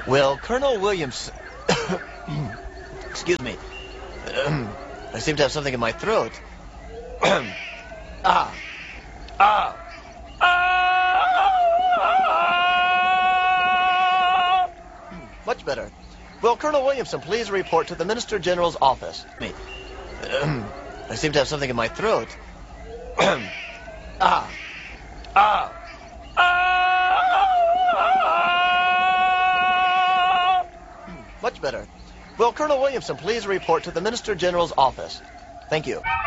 Will Colonel Williams... Excuse me. I seem to have something in my throat. Ah. Ah. Ah. Much better. Will Colonel Williamson please report to the Minister General's office? I seem to have something in my throat. Ah. Ah. Ah. Much better. Will Colonel Williamson please report to the Minister General's office? Thank you.